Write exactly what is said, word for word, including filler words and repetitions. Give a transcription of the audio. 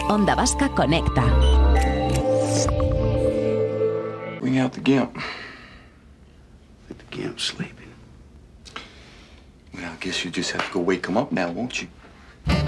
Onda Vasca Conecta. Bring out the gimp. The gimp's sleeping. Well, I guess you just have to go wake him up now, won't you?